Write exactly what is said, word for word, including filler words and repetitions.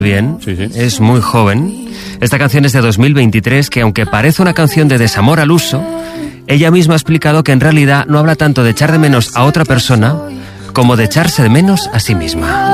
bien, Sí, sí. es muy joven. Esta canción es de dos mil veintitrés, que aunque parece una canción de desamor al uso, ella misma ha explicado que en realidad no habla tanto de echar de menos a otra persona como de echarse de menos a sí misma.